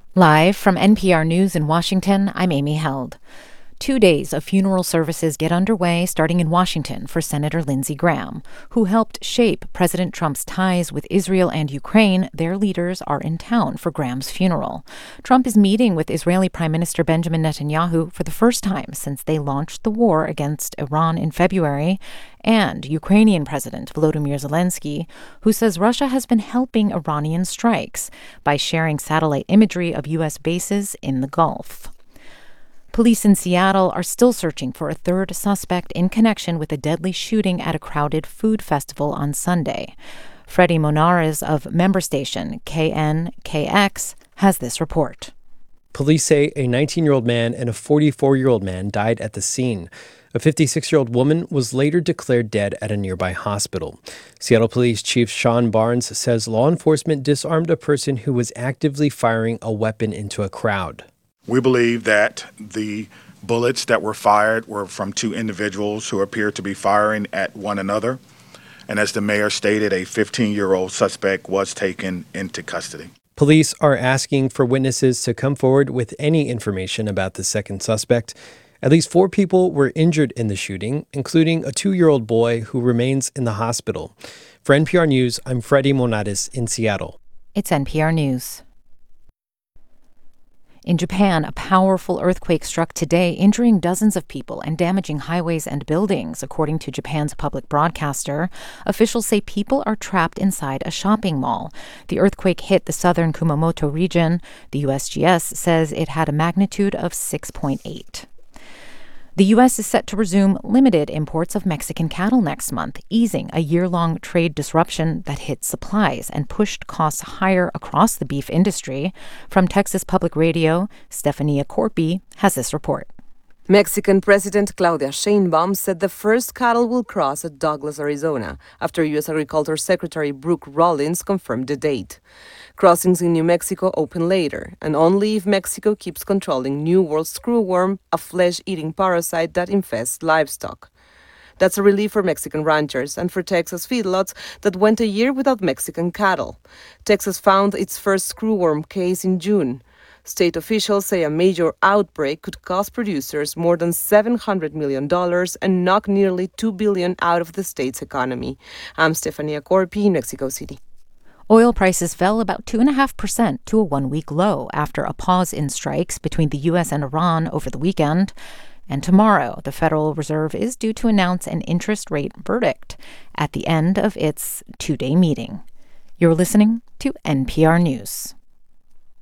Live from NPR News in Washington, I'm Amy Held. 2 days of funeral services get underway starting in Washington for Senator Lindsey Graham, who helped shape President Trump's ties with Israel and Ukraine. Their leaders are in town for Graham's funeral. Trump is meeting with Israeli Prime Minister Benjamin Netanyahu for the first time since they launched the war against Iran in February, and Ukrainian President Volodymyr Zelensky, who says Russia has been helping Iranian strikes by sharing satellite imagery of U.S. bases in the Gulf. Police in Seattle are still searching for a third suspect in connection with a deadly shooting at a crowded food festival on Sunday. Freddie Monares of member station KNKX has this report. Police say a 19-year-old man and a 44-year-old man died at the scene. A 56-year-old woman was later declared dead at a nearby hospital. Seattle Police Chief Sean Barnes says law enforcement disarmed a person who was actively firing a weapon into a crowd. We believe that the bullets that were fired were from two individuals who appeared to be firing at one another. And as the mayor stated, a 15-year-old suspect was taken into custody. Police are asking for witnesses to come forward with any information about the second suspect. At least 4 people were injured in the shooting, including a 2-year-old boy who remains in the hospital. For NPR News, I'm Freddie Monares in Seattle. It's NPR News. In Japan, a powerful earthquake struck today, injuring dozens of people and damaging highways and buildings, according to Japan's public broadcaster. Officials say people are trapped inside a shopping mall. The earthquake hit the southern Kumamoto region. The USGS says it had a magnitude of 6.8. The U.S. is set to resume limited imports of Mexican cattle next month, easing a year-long trade disruption that hit supplies and pushed costs higher across the beef industry. From Texas Public Radio, Stefania Corpi has this report. Mexican President Claudia Sheinbaum said the first cattle will cross at Douglas, Arizona, after U.S. Agriculture Secretary Brooke Rollins confirmed the date. Crossings in New Mexico open later, and only if Mexico keeps controlling New World screwworm, a flesh-eating parasite that infests livestock. That's a relief for Mexican ranchers and for Texas feedlots that went a year without Mexican cattle. Texas found its first screwworm case in June. State officials say a major outbreak could cost producers more than $700 million and knock nearly $2 billion out of the state's economy. I'm Stefania Corpi in Mexico City. Oil prices fell about 2.5% to a one-week low after a pause in strikes between the U.S. and Iran over the weekend. And tomorrow, the Federal Reserve is due to announce an interest rate verdict at the end of its 2-day meeting. You're listening to NPR News.